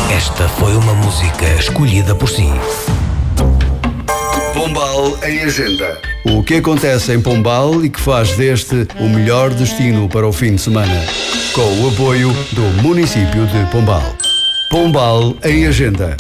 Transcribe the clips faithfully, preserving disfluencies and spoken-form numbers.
Esta foi uma música escolhida por si. Pombal em Agenda. O que acontece em Pombal e que faz deste o melhor destino para o fim de semana. Com o apoio do município de Pombal. Pombal em Agenda.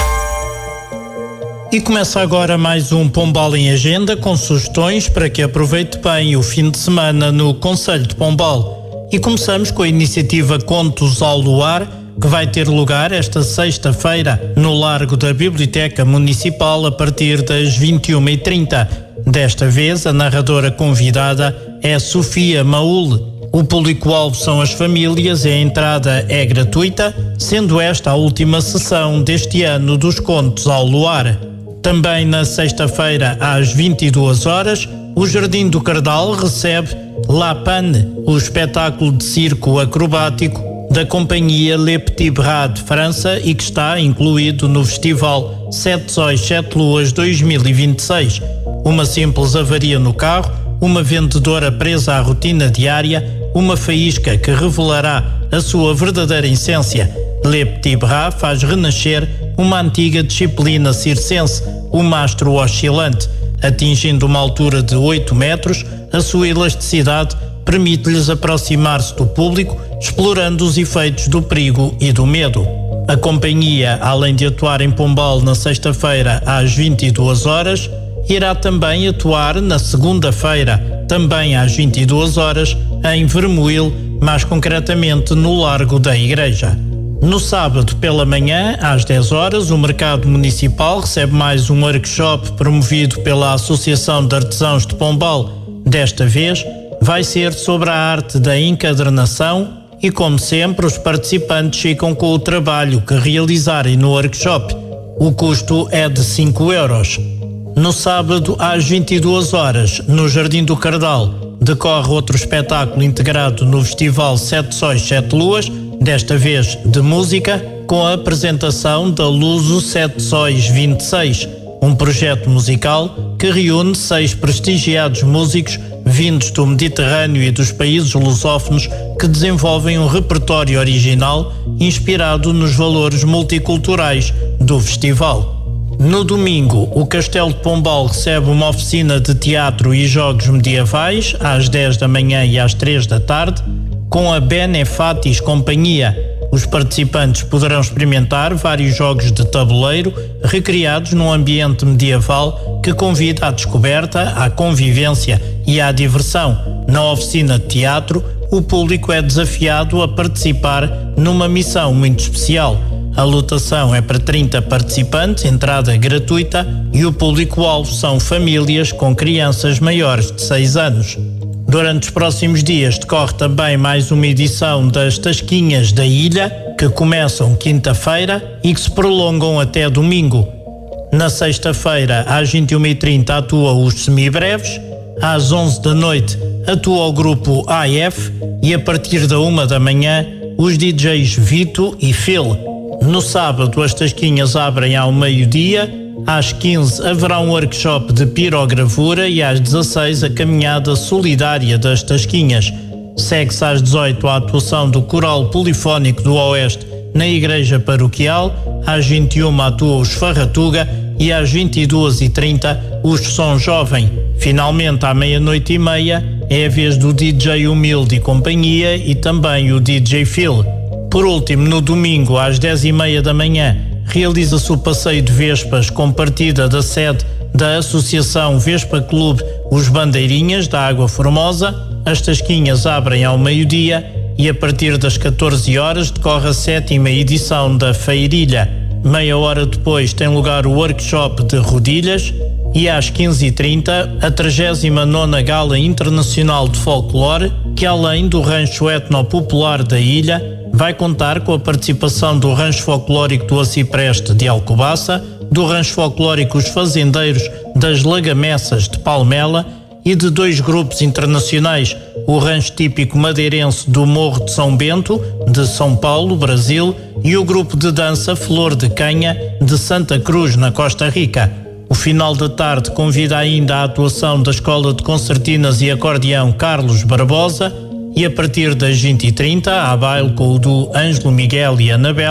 E começa agora mais um Pombal em Agenda com sugestões para que aproveite bem o fim de semana no concelho de Pombal. E começamos com a iniciativa Contos ao Luar, que vai ter lugar esta sexta-feira no Largo da Biblioteca Municipal a partir das vinte e uma e trinta. Desta vez, a narradora convidada é Sofia Maule. O público-alvo são as famílias e a entrada é gratuita, sendo esta a última sessão deste ano dos Contos ao Luar. Também na sexta-feira, às vinte e duas horas, o Jardim do Cardal recebe La Panne, o espetáculo de circo acrobático da companhia Le Petit Bras de França e que está incluído no Festival Sete Sóis, Sete Luas dois mil e vinte e seis. Uma simples avaria no carro, uma vendedora presa à rotina diária, uma faísca que revelará a sua verdadeira essência. Le Petit Bras faz renascer uma antiga disciplina circense, o mastro oscilante. Atingindo uma altura de oito metros, a sua elasticidade permite-lhes aproximar-se do público, explorando os efeitos do perigo e do medo. A companhia, além de atuar em Pombal na sexta-feira às vinte e duas horas, irá também atuar na segunda-feira, também às vinte e duas horas, em Vermoil, mais concretamente no Largo da Igreja. No sábado pela manhã, às dez horas, o Mercado Municipal recebe mais um workshop promovido pela Associação de Artesãos de Pombal. Desta vez, vai ser sobre a arte da encadernação e, como sempre, os participantes ficam com o trabalho que realizarem no workshop. O custo é de cinco euros. No sábado, às vinte e duas horas, no Jardim do Cardal, decorre outro espetáculo integrado no Festival Sete Sóis, Sete Luas, desta vez de música, com a apresentação da Luso Sete Sóis vinte e seis, um projeto musical que reúne seis prestigiados músicos vindos do Mediterrâneo e dos países lusófonos que desenvolvem um repertório original inspirado nos valores multiculturais do festival. No domingo, o Castelo de Pombal recebe uma oficina de teatro e jogos medievais às dez da manhã e às três da tarde, com a Benefatis Companhia. Os participantes poderão experimentar vários jogos de tabuleiro recriados num ambiente medieval que convida à descoberta, à convivência e à diversão. Na oficina de teatro, o público é desafiado a participar numa missão muito especial. A lotação é para trinta participantes, entrada gratuita, e o público-alvo são famílias com crianças maiores de seis anos. Durante os próximos dias decorre também mais uma edição das Tasquinhas da Ilha, que começam quinta-feira e que se prolongam até domingo. Na sexta-feira, às vinte e uma e trinta, atua os semibreves, às onze da noite atua o grupo A F e a partir da uma da manhã os D Js Vito e Phil. No sábado as Tasquinhas abrem ao meio-dia, às quinze haverá um workshop de pirogravura e às dezasseis a caminhada solidária das Tasquinhas. Segue-se às dezoito a atuação do Coral Polifónico do Oeste na Igreja Paroquial, às vinte e uma atua os Farratuga e às vinte e duas e trinta os Som Jovem. Finalmente, à meia-noite e meia, é a vez do D J Humilde e companhia e também o D J Phil. Por último, no domingo, às dez e meia da manhã, realiza-se o passeio de Vespas com partida da sede da Associação Vespa Clube Os Bandeirinhas da Água Formosa. As Tasquinhas abrem ao meio-dia e a partir das catorze horas decorre a sétima edição da Feirilha. Meia hora depois tem lugar o workshop de rodilhas e às quinze e trinta a trigésima nona Gala Internacional de Folclore, que além do rancho etnopopular da ilha, vai contar com a participação do Rancho Folclórico do Acipreste de Alcobaça, do Rancho Folclórico Os Fazendeiros das Lagamessas de Palmela e de dois grupos internacionais, o Rancho Típico Madeirense do Morro de São Bento, de São Paulo, Brasil, e o grupo de dança Flor de Canha, de Santa Cruz, na Costa Rica. O final da tarde convida ainda a atuação da Escola de Concertinas e Acordeão Carlos Barbosa e a partir das vinte e trinta, há baile com o do Ângelo Miguel e Anabela,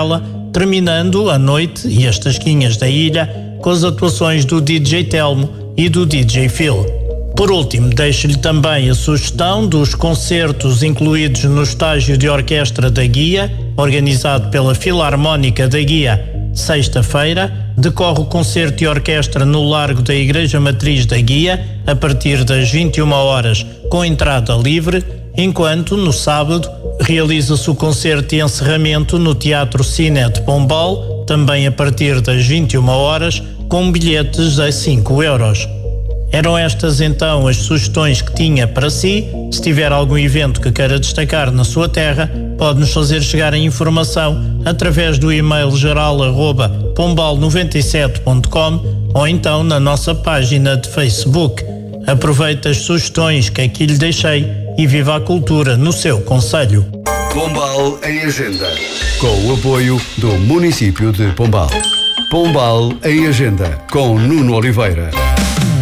terminando a noite e as tasquinhas da ilha com as atuações do D J Telmo e do D J Phil. Por último, deixo-lhe também a sugestão dos concertos incluídos no estágio de orquestra da Guia, organizado pela Filarmónica da Guia. Sexta-feira, decorre o concerto de orquestra no Largo da Igreja Matriz da Guia, a partir das vinte e uma horas, com entrada livre, enquanto, no sábado, realiza-se o concerto de encerramento no Teatro Cine de Pombal, também a partir das vinte e uma horas, com bilhetes a cinco euros. Eram estas então as sugestões que tinha para si. Se tiver algum evento que queira destacar na sua terra, pode-nos fazer chegar a informação através do e-mail geral arroba pombal noventa e sete ponto com ou então na nossa página de Facebook. Aproveite as sugestões que aqui lhe deixei e viva a cultura no seu concelho. Pombal em Agenda, com o apoio do município de Pombal. Pombal em Agenda, com Nuno Oliveira.